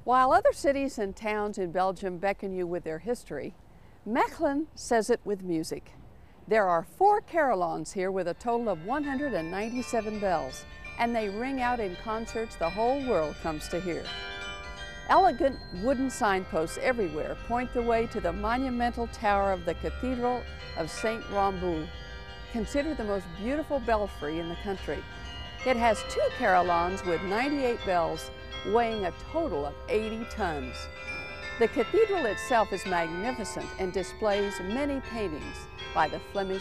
While other cities and towns in Belgium beckon you with their history, Mechelen says it with music. There are 4 carillons here with a total of 197 bells, and they ring out in concerts the whole world comes to hear. Elegant wooden signposts everywhere point the way to the monumental tower of the Cathedral of Saint Ramboul, considered the most beautiful belfry in the country. It has 2 carillons with 98 bells, weighing a total of 80 tons. The cathedral itself is magnificent and displays many paintings by the Flemish